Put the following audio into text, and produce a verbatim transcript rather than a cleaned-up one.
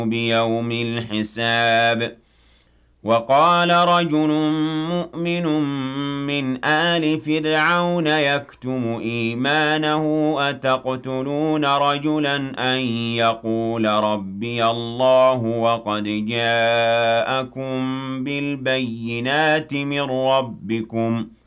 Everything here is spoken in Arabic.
بيوم الحساب وقال رجل مؤمن من آل فرعون يكتم إيمانه أتقتلون رجلا أن يقول ربي الله وقد جاءكم بالبينات من ربكم